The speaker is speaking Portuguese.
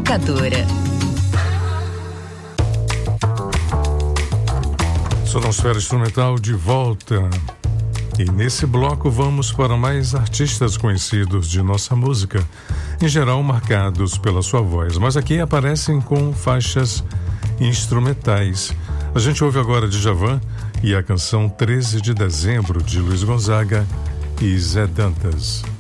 Educadora. Sonosfera Instrumental de volta. E nesse bloco vamos para mais artistas conhecidos de nossa música, em geral marcados pela sua voz, mas aqui aparecem com faixas instrumentais. A gente ouve agora Djavan e a canção 13 de Dezembro, de Luiz Gonzaga e Zé Dantas.